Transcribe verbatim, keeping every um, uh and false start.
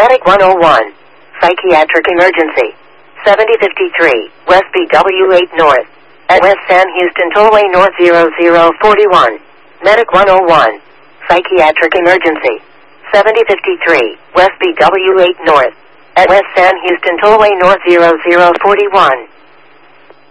Medic one oh one. Psychiatric emergency. seventy fifty-three, West B W eight North. At West San Houston Tollway North zero zero four one. Medic one oh one. Psychiatric emergency. seventy fifty-three, West B W eight North. At West San Houston Tollway North zero zero four one.